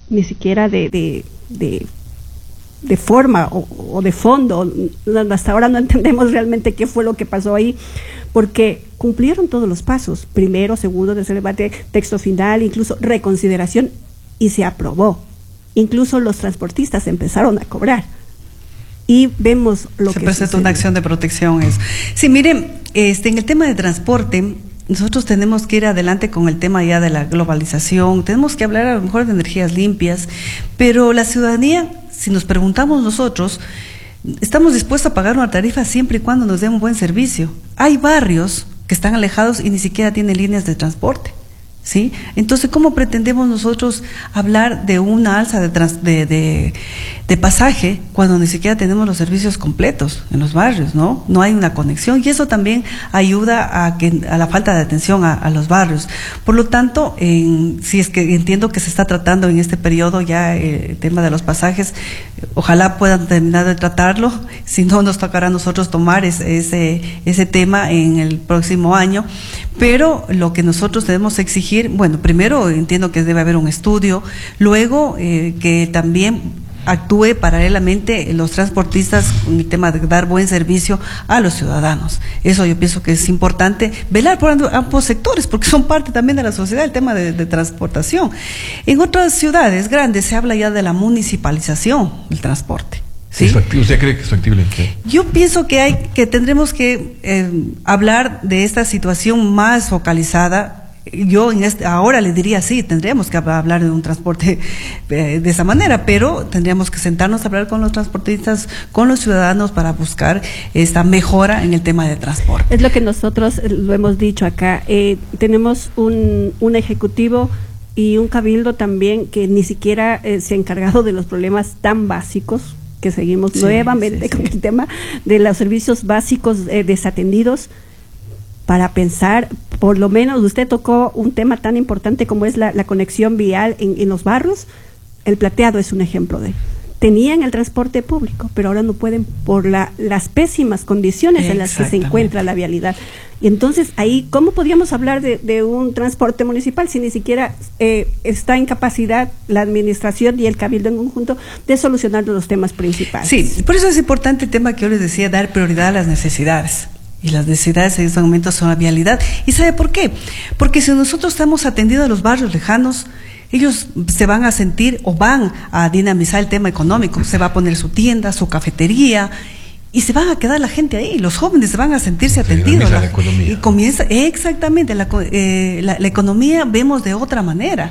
ni siquiera de forma o de fondo. Hasta ahora no entendemos realmente qué fue lo que pasó ahí, porque cumplieron todos los pasos, primero, segundo, tercer debate, texto final, incluso reconsideración, y se aprobó. Incluso los transportistas empezaron a cobrar. Y vemos lo que se presenta una acción de protección. Sí, miren, en el tema de transporte, nosotros tenemos que ir adelante con el tema ya de la globalización, tenemos que hablar a lo mejor de energías limpias, pero la ciudadanía, si nos preguntamos nosotros, estamos dispuestos a pagar una tarifa siempre y cuando nos den un buen servicio. Hay barrios que están alejados y ni siquiera tienen líneas de transporte, ¿sí? Entonces, ¿cómo pretendemos nosotros hablar de una alza de pasaje cuando ni siquiera tenemos los servicios completos en los barrios, ¿no? No hay una conexión, y eso también ayuda a la falta de atención a los barrios. Por lo tanto, si es que entiendo que se está tratando en este periodo ya el tema de los pasajes, ojalá puedan terminar de tratarlo, si no nos tocará a nosotros tomar ese tema en el próximo año. Pero lo que nosotros debemos exigir, bueno, primero entiendo que debe haber un estudio, luego que también actúe paralelamente los transportistas con el tema de dar buen servicio a los ciudadanos. Eso yo pienso que es importante, velar por ambos sectores, porque son parte también de la sociedad, el tema de transportación. En otras ciudades grandes se habla ya de la municipalización del transporte. ¿Sí? ¿Usted cree que es factible? Yo pienso que tendremos que hablar de esta situación más focalizada. Yo ahora le diría sí, tendríamos que hablar de un transporte de esa manera, pero tendríamos que sentarnos a hablar con los transportistas, con los ciudadanos, para buscar esta mejora en el tema de transporte. Es lo que nosotros lo hemos dicho acá. Tenemos un ejecutivo y un cabildo también que ni siquiera se ha encargado de los problemas tan básicos, que seguimos nuevamente con el tema de los servicios básicos desatendidos. Para pensar, por lo menos usted tocó un tema tan importante como es la conexión vial en los barrios. El Plateado es un ejemplo de. Tenían el transporte público, pero ahora no pueden por las pésimas condiciones en las que se encuentra la vialidad. Y entonces ahí, ¿cómo podríamos hablar de un transporte municipal si ni siquiera está en capacidad la administración y el cabildo en conjunto de solucionar los temas principales? Sí, por eso es importante el tema que yo les decía, dar prioridad a las necesidades. Y las necesidades en este momento son la vialidad. ¿Y sabe por qué? Porque si nosotros estamos atendiendo a los barrios lejanos, ellos se van a sentir o van a dinamizar el tema económico. Se va a poner su tienda, su cafetería, y se van a quedar la gente ahí. Los jóvenes se van a sentirse atendidos. La economía. Y comienza, exactamente, la economía vemos de otra manera.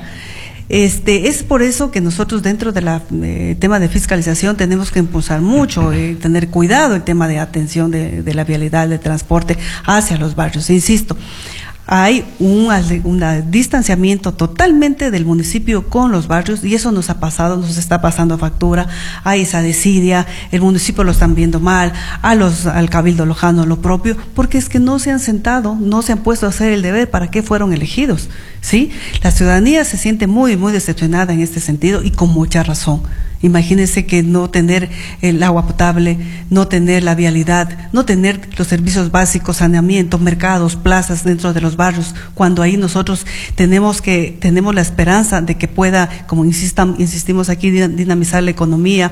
Es por eso que nosotros dentro del tema de fiscalización tenemos que impulsar mucho, tener cuidado el tema de atención de la vialidad, del transporte hacia los barrios. Insisto, hay un distanciamiento totalmente del municipio con los barrios, y eso nos está pasando factura. Hay esa desidia, el municipio lo están viendo mal, al cabildo lojano lo propio, porque es que no se han sentado, no se han puesto a hacer el deber para qué fueron elegidos, ¿sí? La ciudadanía se siente muy, muy decepcionada en este sentido, y con mucha razón. Imagínense que no tener el agua potable, no tener la vialidad, no tener los servicios básicos, saneamiento, mercados, plazas dentro de los barrios, cuando ahí nosotros tenemos la esperanza de que pueda, como insistimos aquí, dinamizar la economía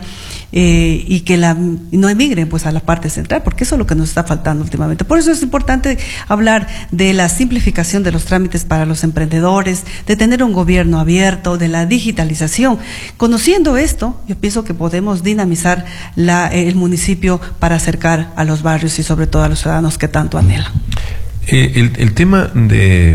y que no emigren pues a la parte central, porque eso es lo que nos está faltando últimamente. Por eso es importante hablar de la simplificación de los trámites para los emprendedores, de tener un gobierno abierto, de la digitalización. Conociendo esto, yo pienso que podemos dinamizar el municipio para acercar a los barrios y sobre todo a los ciudadanos que tanto anhelan. El tema de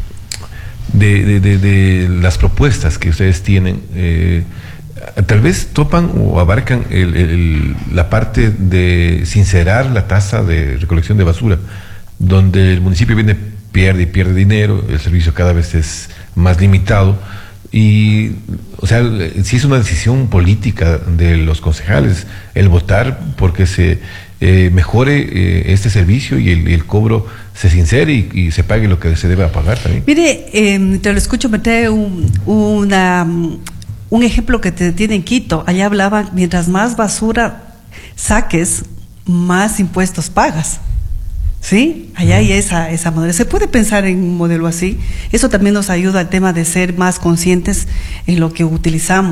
las propuestas que ustedes tienen, tal vez topan o abarcan la parte de sincerar la tasa de recolección de basura, donde el municipio pierde dinero, el servicio cada vez es más limitado. Y, o sea, si es una decisión política de los concejales el votar porque se mejore este servicio y el cobro se sincere y se pague lo que se debe pagar también. Mire, te lo escucho, me trae un ejemplo que te tiene en Quito. Allá hablaban, mientras más basura saques, más impuestos pagas. ¿Sí? Allá hay esa modelo. Se puede pensar en un modelo así. Eso también nos ayuda al tema de ser más conscientes en lo que utilizamos.